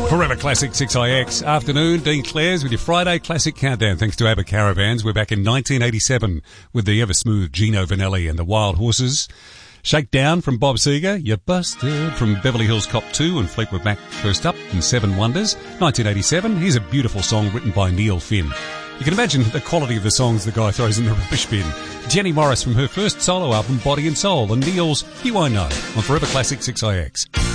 Forever Classic 6IX. Afternoon, Dean Clares with your Friday Classic Countdown. Thanks to ABBA Caravans. We're back in 1987 with the ever-smooth Gino Vanelli and the Wild Horses. Shakedown from Bob Seger. You Busted from Beverly Hills Cop 2 and Fleetwood Mac first up in Seven Wonders. 1987. Here's a beautiful song written by Neil Finn. You can imagine the quality of the songs the guy throws in the rubbish bin. Jenny Morris from her first solo album, Body and Soul, and Neil's You I Know on Forever Classic 6IX.